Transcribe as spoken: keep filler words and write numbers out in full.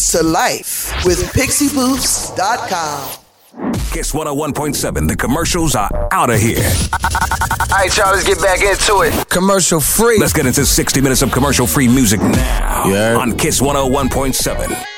comes to life with pixie booths dot com. Kiss one oh one point seven. The commercials are out of here. All right, y'all, let's get back into it. Commercial free. Let's get into sixty minutes of commercial free music now Yeah. on Kiss one oh one point seven.